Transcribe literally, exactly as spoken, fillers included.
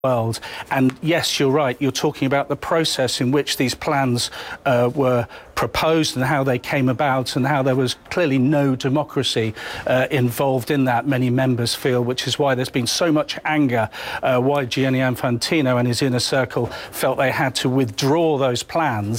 world. And yes, you're right, you're talking about the process in which these plans uh, were proposed and how they came about and how there was clearly no democracy uh, involved in that, many members feel, which is why there's been so much anger, uh, why Gianni Infantino and his inner circle felt they had to withdraw those plans.